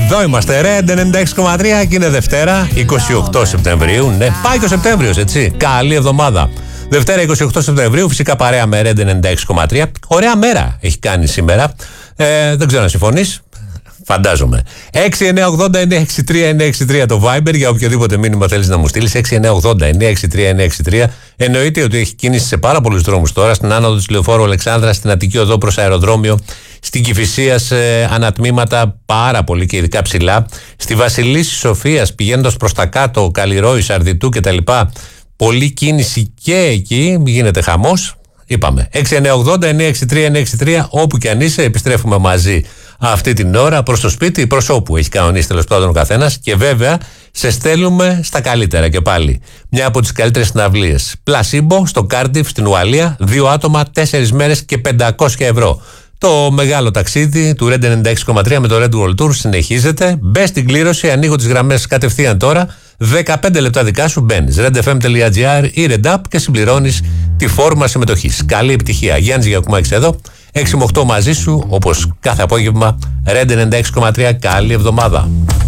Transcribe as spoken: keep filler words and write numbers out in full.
Εδώ είμαστε, Red ενενήντα έξι κόμμα τρία και είναι Δευτέρα, είκοσι οκτώ Σεπτεμβρίου. Ναι, πάει και ο Σεπτέμβριος, έτσι. Καλή εβδομάδα. Δευτέρα, είκοσι οκτώ Σεπτεμβρίου, φυσικά παρέα με Red ενενήντα έξι κόμμα τρία. Ωραία μέρα έχει κάνει σήμερα. Ε, δεν ξέρω αν συμφωνείς. Φαντάζομαι. έξι εννιά ογδόντα εννιά εξήντα τρία εννιά εξήντα τρία το Viber για οποιοδήποτε μήνυμα θέλεις να μου στείλεις. έξι εννιά ογδόντα εννιά εξήντα τρία εννιά εξήντα τρία. Εννοείται ότι έχει κίνηση σε πάρα πολλούς δρόμους τώρα. Στην άνοδο της Λεωφόρου Αλεξάνδρας, στην Αττική Οδό προς αεροδρόμιο, στην Κηφισία σε ανατμήματα πάρα πολύ και ειδικά ψηλά. Στη Βασιλίσσης Σοφίας πηγαίνοντας προς τα κάτω, Καλλιρόη, Σαρδιτού κτλ. Πολλή κίνηση και εκεί, γίνεται χαμός. Είπαμε. έξι εννιά ογδόντα εννιά εξήντα τρία εννιά εξήντα τρία, όπου και αν είσαι, επιστρέφουμε μαζί αυτή την ώρα προς το σπίτι, προς όπου έχει κανονίσει τέλος πάντων ο καθένας, και βέβαια σε στέλνουμε στα καλύτερα και πάλι. Μια από τις καλύτερες συναυλίες. Πλασίμπο στο Κάρντιφ στην Ουαλία, δύο άτομα, τέσσερις μέρες και πεντακόσια ευρώ. Το μεγάλο ταξίδι του Red ενενήντα έξι κόμμα τρία με το Red World Tour συνεχίζεται. Μπες στην κλήρωση, ανοίγω τις γραμμές κατευθείαν τώρα. δεκαπέντε λεπτά δικά σου μπαίνεις redfm.gr ή redapp και συμπληρώνεις τη φόρμα συμμετοχής. Καλή επιτυχία. Γιάννης Γιακουμάκης εδώ, έξι με οκτώ μαζί σου, όπως κάθε απόγευμα. Red ενενήντα έξι κόμμα τρία, καλή εβδομάδα.